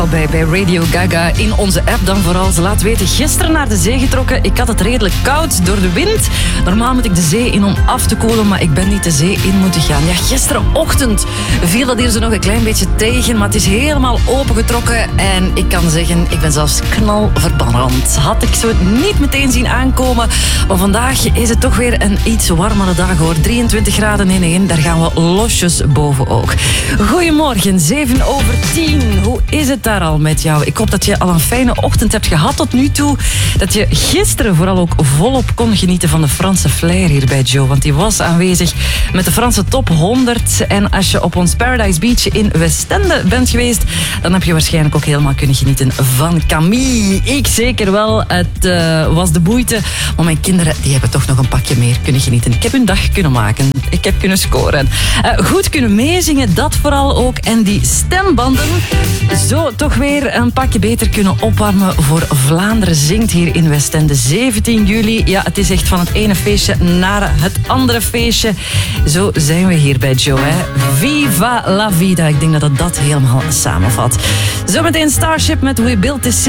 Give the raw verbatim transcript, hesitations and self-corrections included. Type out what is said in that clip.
Bij, bij Radio Gaga in onze app dan vooral. Ze laat weten, gisteren naar de zee getrokken. Ik had het redelijk koud door de wind. Normaal moet ik de zee in om af te koelen, maar ik ben niet de zee in moeten gaan. Ja, gisterenochtend viel dat hier zo nog een klein beetje tegen, maar het is helemaal opengetrokken. En ik kan zeggen, ik ben zelfs knalverbrand. Had ik zo niet meteen zien aankomen. Maar vandaag is het toch weer een iets warmere dag hoor. drieëntwintig graden in één, daar gaan we losjes boven ook. Goedemorgen, zeven over tien. Hoe is het daar al met jou? Ik hoop dat je al een fijne ochtend hebt gehad tot nu toe. Dat je gisteren vooral ook volop kon genieten van de Franse flair hier bij Joe. Want die was aanwezig met de Franse top honderd. En als je op ons Paradise Beach in Westende bent geweest, dan heb je waarschijnlijk ook helemaal kunnen genieten van Camille. Ik zeker wel. Het uh, was de boeite. Maar mijn kinderen die hebben toch nog een pakje meer kunnen genieten. Ik heb hun dag kunnen maken. Ik heb kunnen scoren. Uh, goed kunnen meezingen, dat vooral ook. En die stembanden zo toch weer een pakje beter kunnen opwarmen voor Vlaanderen zingt hier in Westende. zeventien juli, ja, het is echt van het ene feestje naar het andere feestje. Zo zijn we hier bij Joe, hè. Viva la vida. Ik denk dat het dat helemaal samenvat. Zometeen Starship met We Built This City.